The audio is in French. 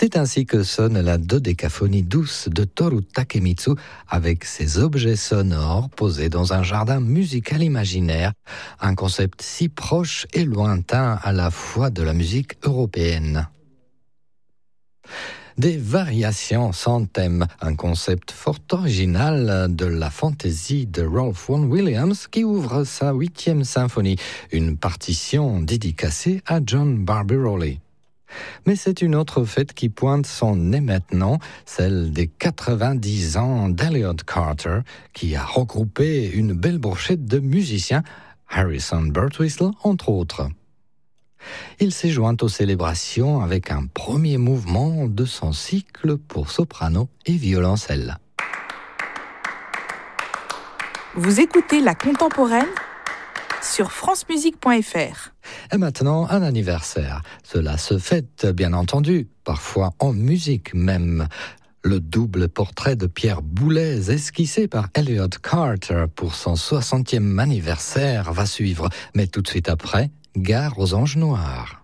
C'est ainsi que sonne la dodécaphonie douce de Toru Takemitsu avec ses objets sonores posés dans un jardin musical imaginaire, un concept si proche et lointain à la fois de la musique européenne. Des variations sans thème, un concept fort original de la fantaisie de Ralph Vaughan Williams qui ouvre sa 8e symphonie, une partition dédicacée à John Barbirolli. Mais c'est une autre fête qui pointe son nez maintenant, celle des 90 ans d'Elliot Carter, qui a regroupé une belle brochette de musiciens, Harrison Birtwistle entre autres. Il s'est joint aux célébrations avec un premier mouvement de son cycle pour soprano et violoncelle. Vous écoutez La Contemporaine sur francemusique.fr. Et maintenant, un anniversaire. Cela se fête, bien entendu, parfois en musique même. Le double portrait de Pierre Boulez, esquissé par Elliot Carter pour son 60e anniversaire, va suivre. Mais tout de suite après, Gare aux Anges Noirs.